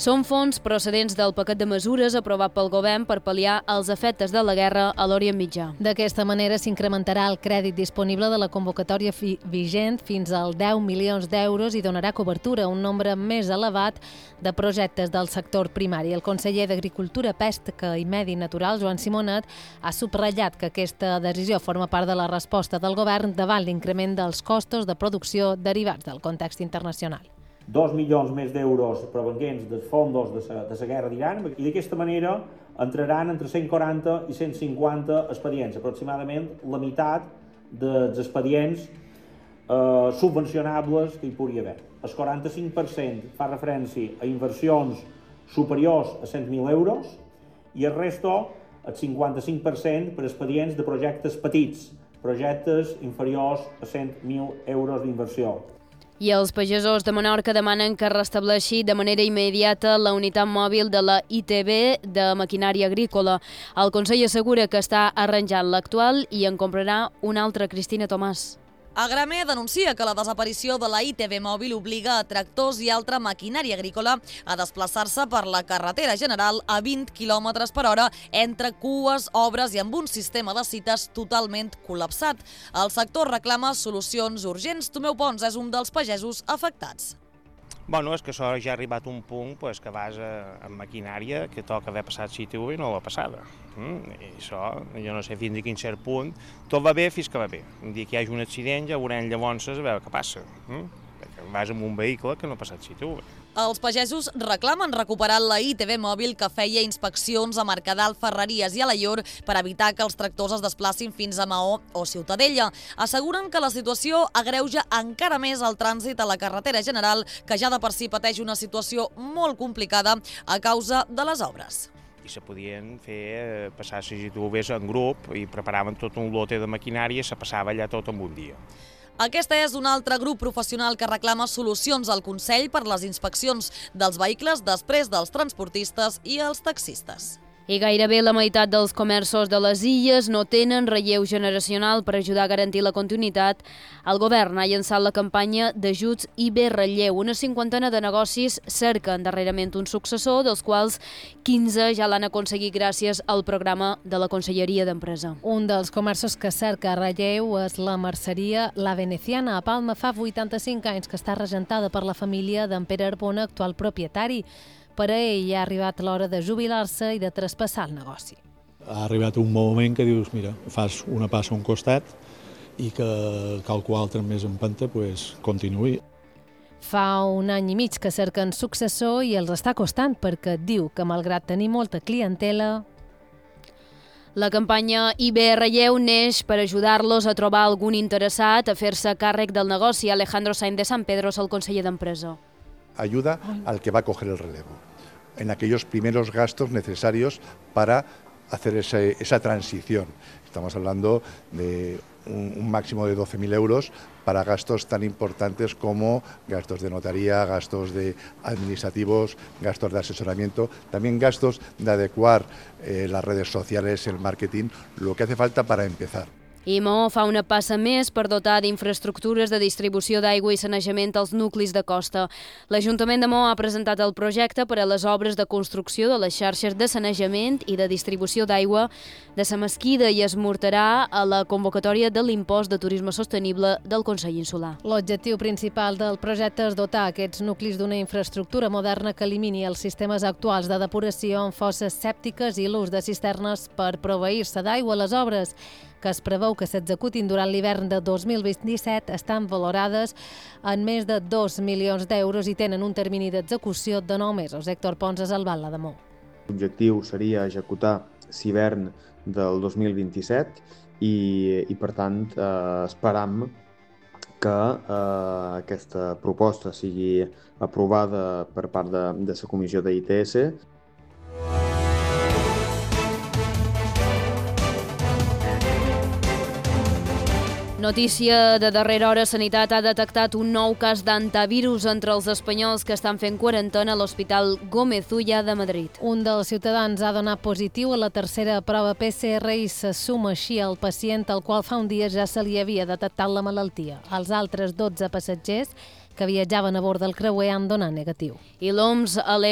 Són fons procedents del paquet de mesures aprovat pel govern per pal·liar els efectes de la guerra a l'Orient Mitjà. D'aquesta manera s'incrementarà el crèdit disponible de la convocatòria vigent fins als 10 milions d'euros i donarà cobertura a un nombre més elevat de projectes del sector primari. El conseller d'Agricultura, Pesca i Medi Natural, Joan Simonet, ha subratllat que aquesta decisió forma part de la resposta del govern davant l'increment dels costos de producció derivats del context internacional. 2 milions més d'euros provenents dels fons de la guerra d'Iran i d'aquesta manera entraran entre 140 i 150 expedients, aproximadament la meitat dels expedients subvencionables que hi pugui haver. El 45% fa referència a inversions superiors a 100.000 euros i el resto, el 55% per expedients de projectes petits, projectes inferiors a 100.000 euros d'inversió. I els pagesos de Menorca demanen que es restableixi de manera immediata la unitat mòbil de la ITV de maquinària agrícola. El Consell assegura que està arranjant l'actual i en comprarà una altra. Cristina Tomàs. Agramer denuncia que la desaparició de la ITV mòbil obliga a tractors i altra maquinària agrícola a desplaçar-se per la carretera general a 20 km per hora entre cues, obres i amb un sistema de cites totalment col·lapsat. El sector reclama solucions urgents. Tomeu Pons és un dels pagesos afectats. Bueno, és que això ja ha arribat a un punt que vas amb maquinària que toca haver passat CTV i no l'ha passada. I això, jo no sé fins a quin cert punt, tot va bé fins que va bé. Un dia que hi hagi un accident ja veurem llavors a veure què passa. Perquè vas amb un vehicle que no ha passat CTV. Els pagesos reclamen recuperar la ITV mòbil que feia inspeccions a Mercadal, Ferreries i Alaior per evitar que els tractors es desplacin fins a Maó o Ciutadella. Asseguren que la situació agreuja encara més el trànsit a la carretera general, que ja de per si pateix una situació molt complicada a causa de les obres. I se podien fer passar les ITVs en grup i preparaven tot un lote de maquinària i se passava allà tot en un dia. Aquest és un altre grup professional que reclama solucions al Consell per les inspeccions dels vehicles després dels transportistes i els taxistes. I gairebé la meitat dels comerços de les illes no tenen relleu generacional per ajudar a garantir la continuïtat. El govern ha llançat la campanya d'ajuts IB Relleu. Una cinquantena de negocis cerquen darrerament un successor, dels quals 15 ja l'han aconseguit gràcies al programa de la Conselleria d'Empresa. Un dels comerços que cerca relleu és la merceria La Veneciana. A Palma fa 85 anys que està regentada per la família d'en Pere Arbona, actual propietari. Per a ell ha arribat l'hora de jubilar-se i de traspassar el negoci. Ha arribat un moment que dius, mira, fas una passa a un costat i que qualque altre més empenta, continuï. Fa un any i mig que cerquen successor i els està costant perquè diu que, malgrat tenir molta clientela, la campanya IB Relleu neix per ajudar-los a trobar algun interessat a fer-se càrrec del negoci. Alejandro Sainz de San Pedro és el conseller d'Empresa. Ayuda al que va a coger el relevo en aquellos primeros gastos necesarios para hacer esa transición. Estamos hablando de un máximo de 12.000 euros para gastos tan importantes como gastos de notaría, gastos de administrativos, gastos de asesoramiento, también gastos de adecuar las redes sociales, el marketing, lo que hace falta para empezar. I Maó fa una passa més per dotar d'infraestructures de distribució d'aigua i sanejament als nuclis de costa. L'Ajuntament de Maó ha presentat el projecte per a les obres de construcció de les xarxes de sanejament i de distribució d'aigua de la Mesquida i es mortarà a la convocatòria de l'impost de turisme sostenible del Consell Insular. L'objectiu principal del projecte és dotar aquests nuclis d'una infraestructura moderna que elimini els sistemes actuals de depuració en fosses sèptiques i l'ús de cisternes per proveir-se d'aigua. Les obres que es preveu que s'executin durant l'hivern de 2027 estan valorades en més de 2 milions d'euros i tenen un termini d'execució de 9 mesos. Héctor Pons és al Val de Mó. L'objectiu seria executar l'hivern del 2027 i per tant, esperam que aquesta proposta sigui aprovada per part de la comissió d'ITS. Notícia de darrera hora, Sanitat ha detectat un nou cas d'antivirus entre els espanyols que estan fent quarantena a l'Hospital Gómez Ulla de Madrid. Un dels ciutadans ha donat positiu a la tercera prova PCR i se suma així al pacient al qual fa un dia ja se li havia detectat la malaltia. Els altres 12 passatgers que viatjaven a bord del creuer han donat negatiu. I l'OMS